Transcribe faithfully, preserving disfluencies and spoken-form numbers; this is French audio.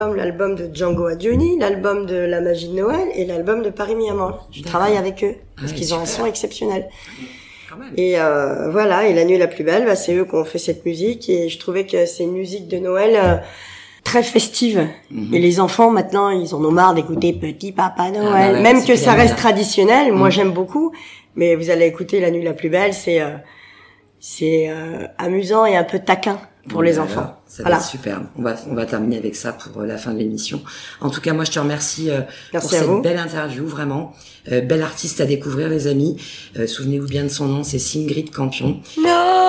L'album de Django Adjoni, l'album de La Magie de Noël et l'album de Paris Miamor. Je travaille avec eux parce ah, qu'ils super. ont un son exceptionnel. Et euh, voilà, et La Nuit la plus belle, bah, c'est eux qui ont fait cette musique et je trouvais que c'est une musique de Noël euh, très festive. Mm-hmm. Et les enfants maintenant, ils en ont marre d'écouter Petit Papa Noël, ah, bah ouais, même que ça reste traditionnel. Mm. Moi, j'aime beaucoup, mais vous allez écouter La Nuit la plus belle, c'est euh, c'est euh, amusant et un peu taquin pour bon, les bah enfants. Alors, ça voilà. va être superbe. On va, on va terminer avec ça pour la fin de l'émission. En tout cas, moi, je te remercie euh, Merci pour cette vous. belle interview, vraiment. Euh, belle artiste à découvrir, les amis. Euh, souvenez-vous bien de son nom, c'est Singrid Campion. Non.